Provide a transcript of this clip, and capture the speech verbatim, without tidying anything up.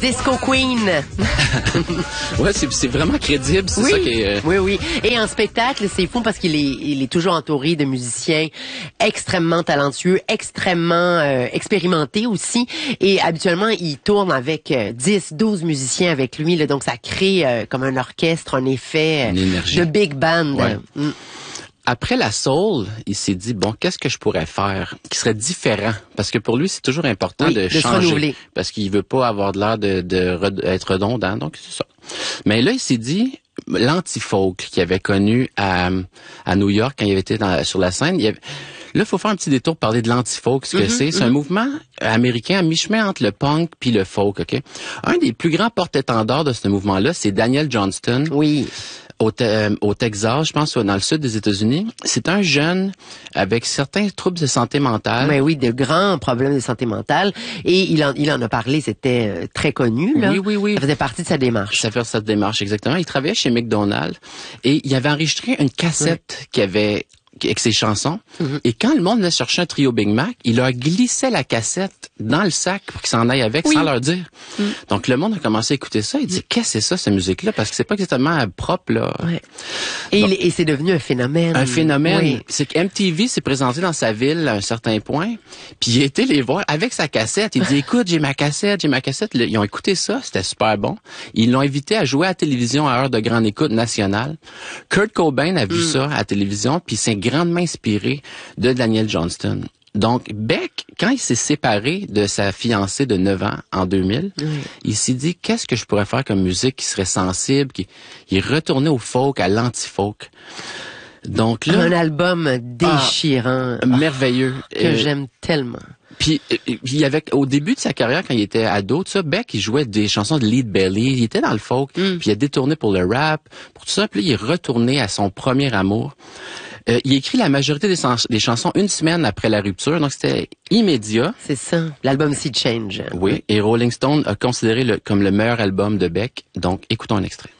Disco Queen. Ouais, c'est, c'est vraiment crédible, c'est oui, ça qui est... Euh... Oui, oui. Et en spectacle, c'est fou parce qu'il est, il est toujours entouré de musiciens extrêmement talentueux, extrêmement euh, expérimentés aussi. Et habituellement, il tourne avec euh, dix, douze musiciens avec lui. Là, donc, ça crée euh, comme un orchestre, un effet euh, de big band. Ouais. Mm. Après la soul, il s'est dit, bon, qu'est-ce que je pourrais faire qui serait différent? Parce que pour lui, c'est toujours important oui, de, de changer. Parce qu'il veut pas avoir de l'air de, de, de être redondant, donc c'est ça. Mais là, il s'est dit, l'anti-folk qu'il avait connu à, à New York quand il avait été dans, sur la scène, il y avait, là, il faut faire un petit détour pour parler de l'anti-folk, ce que mm-hmm, c'est. C'est mm-hmm. un mouvement américain à mi-chemin entre le punk puis le folk, OK? Un des plus grands porte-étendards de ce mouvement-là, c'est Daniel Johnston. Oui. Au, te, au Texas, je pense, dans le sud des États-Unis. C'est un jeune avec certains troubles de santé mentale. Mais oui, de grands problèmes de santé mentale. Et il en, il en a parlé, c'était euh, très connu, là. Oui, oui, oui. Ça faisait partie de sa démarche. Ça fait sa démarche, exactement. Il travaillait chez McDonald's et il avait enregistré une cassette oui. qui avait... avec ses chansons. Mm-hmm. Et quand le monde venait chercher un trio Big Mac, il leur glissait la cassette dans le sac pour qu'ils s'en aillent avec oui. sans leur dire. Mm. Donc, le monde a commencé à écouter ça. Il dit, qu'est-ce que c'est ça, cette musique-là? Parce que c'est pas exactement propre, là. Ouais. Et, Donc, il, et c'est devenu un phénomène. Un phénomène. Oui. C'est que M T V s'est présenté dans sa ville à un certain point. Puis il a été les voir avec sa cassette. Il dit, écoute, j'ai ma cassette, j'ai ma cassette. Ils ont écouté ça. C'était super bon. Ils l'ont invité à jouer à la télévision à heure de grande écoute nationale. Kurt Cobain a vu mm. ça à la télévision. Puis c'est grandement inspiré de Daniel Johnston. Donc, Beck, quand il s'est séparé de sa fiancée de neuf ans en deux mille, oui. il s'est dit, qu'est-ce que je pourrais faire comme musique qui serait sensible, qui il est retourné au folk, à l'anti-folk. Donc là... Un album déchirant. Ah, merveilleux. Que euh, j'aime tellement. Puis, il avait, au début de sa carrière, quand il était ado, tout ça, Beck, il jouait des chansons de Lead Belly, il était dans le folk, mm. puis il a détourné pour le rap, pour tout ça, puis là, il est retourné à son premier amour. Euh, il écrit la majorité des, sens- des chansons une semaine après la rupture, donc c'était immédiat. C'est ça. L'album Sea Change. Oui, et Rolling Stone a considéré le, comme le meilleur album de Beck, donc écoutons un extrait.